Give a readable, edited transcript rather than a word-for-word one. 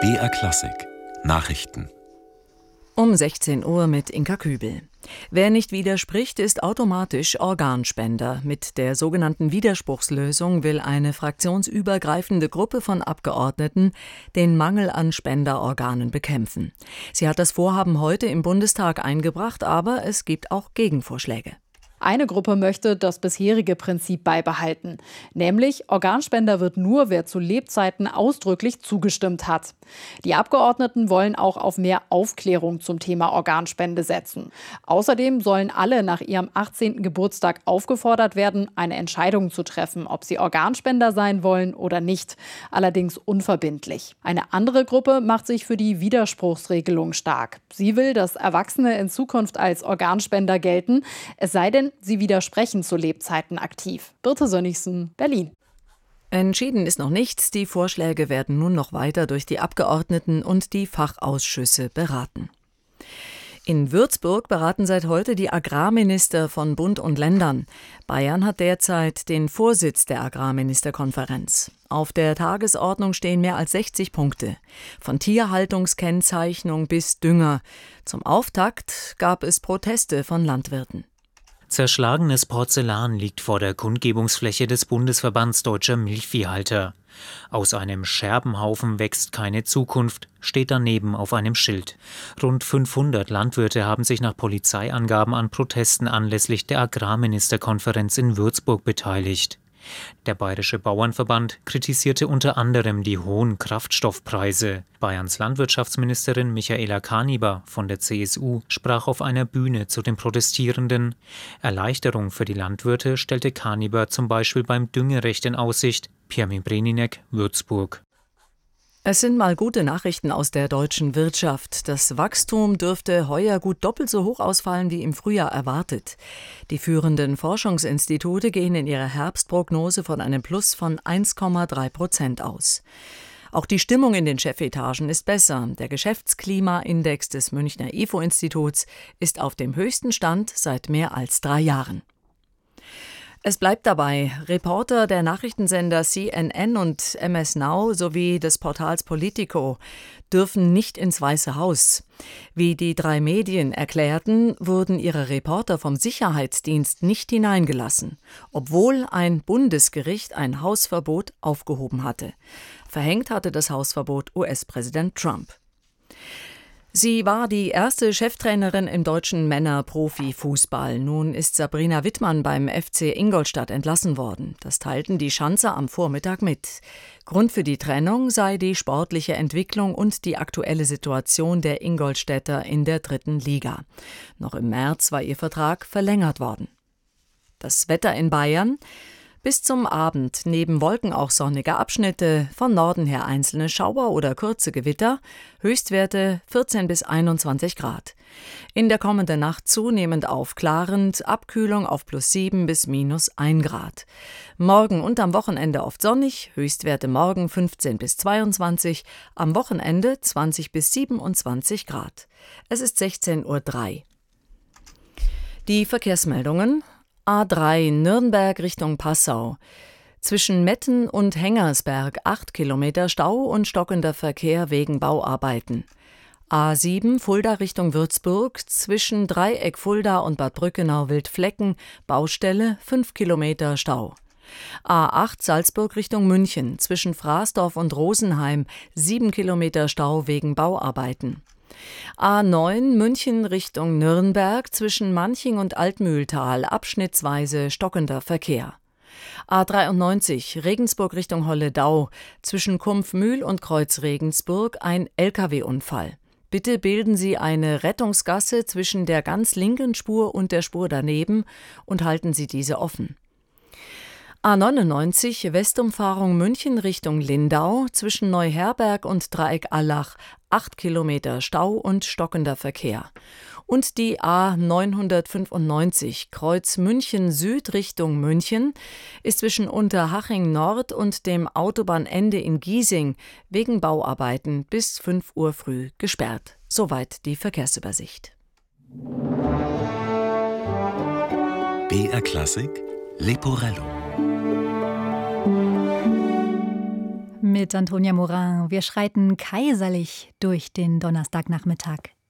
BR Klassik Nachrichten Um 16 Uhr mit Inka Kübel. Wer nicht widerspricht, ist automatisch Organspender. Mit der sogenannten Widerspruchslösung will eine fraktionsübergreifende Gruppe von Abgeordneten den Mangel an Spenderorganen bekämpfen. Sie hat das Vorhaben heute im Bundestag eingebracht, aber es gibt auch Gegenvorschläge. Eine Gruppe möchte das bisherige Prinzip beibehalten, nämlich Organspender wird nur, wer zu Lebzeiten ausdrücklich zugestimmt hat. Die Abgeordneten wollen auch auf mehr Aufklärung zum Thema Organspende setzen. Außerdem sollen alle nach ihrem 18. Geburtstag aufgefordert werden, eine Entscheidung zu treffen, ob sie Organspender sein wollen oder nicht, allerdings unverbindlich. Eine andere Gruppe macht sich für die Widerspruchsregelung stark. Sie will, dass Erwachsene in Zukunft als Organspender gelten, es sei denn, sie widersprechen zu Lebzeiten aktiv. Birte Sönnigsen, Berlin. Entschieden ist noch nichts. Die Vorschläge werden nun noch weiter durch die Abgeordneten und die Fachausschüsse beraten. In Würzburg beraten seit heute die Agrarminister von Bund und Ländern. Bayern hat derzeit den Vorsitz der Agrarministerkonferenz. Auf der Tagesordnung stehen mehr als 60 Punkte. Von Tierhaltungskennzeichnung bis Dünger. Zum Auftakt gab es Proteste von Landwirten. Zerschlagenes Porzellan liegt vor der Kundgebungsfläche des Bundesverbands Deutscher Milchviehhalter. Aus einem Scherbenhaufen wächst keine Zukunft, steht daneben auf einem Schild. Rund 500 Landwirte haben sich nach Polizeiangaben an Protesten anlässlich der Agrarministerkonferenz in Würzburg beteiligt. Der Bayerische Bauernverband kritisierte unter anderem die hohen Kraftstoffpreise. Bayerns Landwirtschaftsministerin Michaela Kaniber von der CSU sprach auf einer Bühne zu den Protestierenden. Erleichterung für die Landwirte stellte Kaniber zum Beispiel beim Düngerecht in Aussicht. Pirmin Breninek, Würzburg. Es sind mal gute Nachrichten aus der deutschen Wirtschaft. Das Wachstum dürfte heuer gut doppelt so hoch ausfallen wie im Frühjahr erwartet. Die führenden Forschungsinstitute gehen in ihrer Herbstprognose von einem Plus von 1,3% aus. Auch die Stimmung in den Chefetagen ist besser. Der Geschäftsklimaindex des Münchner IFO-Instituts ist auf dem höchsten Stand seit mehr als 3 Jahren. Es bleibt dabei, Reporter der Nachrichtensender CNN und MS Now sowie des Portals Politico dürfen nicht ins Weiße Haus. Wie die 3 Medien erklärten, wurden ihre Reporter vom Sicherheitsdienst nicht hineingelassen, obwohl ein Bundesgericht ein Hausverbot aufgehoben hatte. Verhängt hatte das Hausverbot US-Präsident Trump. Sie war die erste Cheftrainerin im deutschen Männer-Profi-Fußball. Nun ist Sabrina Wittmann beim FC Ingolstadt entlassen worden. Das teilten die Schanzer am Vormittag mit. Grund für die Trennung sei die sportliche Entwicklung und die aktuelle Situation der Ingolstädter in der 3. Liga. Noch im März war ihr Vertrag verlängert worden. Das Wetter in Bayern: Bis zum Abend neben Wolken auch sonnige Abschnitte, von Norden her einzelne Schauer oder kurze Gewitter, Höchstwerte 14 bis 21 Grad. In der kommenden Nacht zunehmend aufklarend, Abkühlung auf +7 bis -1 Grad. Morgen und am Wochenende oft sonnig, Höchstwerte morgen 15 bis 22, am Wochenende 20 bis 27 Grad. Es ist 16:03 Uhr. Die Verkehrsmeldungen: A3 Nürnberg Richtung Passau. Zwischen Metten und Hengersberg 8 Kilometer Stau und stockender Verkehr wegen Bauarbeiten. A7 Fulda Richtung Würzburg. Zwischen Dreieck Fulda und Bad Brückenau-Wildflecken Baustelle 5 Kilometer Stau. A8 Salzburg Richtung München. Zwischen Fraßdorf und Rosenheim 7 Kilometer Stau wegen Bauarbeiten. A9 München Richtung Nürnberg, zwischen Manching und Altmühltal abschnittsweise stockender Verkehr. A93 Regensburg Richtung Holledau, zwischen Kumpfmühl und Kreuz Regensburg ein Lkw-Unfall. Bitte bilden Sie eine Rettungsgasse zwischen der ganz linken Spur und der Spur daneben und halten Sie diese offen. A99 Westumfahrung München Richtung Lindau, zwischen Neuherberg und Dreieck Allach 8 Kilometer Stau und stockender Verkehr. Und die A995 Kreuz München Süd Richtung München ist zwischen Unterhaching Nord und dem Autobahnende in Giesing wegen Bauarbeiten bis 5 Uhr früh gesperrt. Soweit die Verkehrsübersicht. BR Klassik Leporello. Mit Antonia Morin. Wir schreiten kaiserlich durch den Donnerstagnachmittag.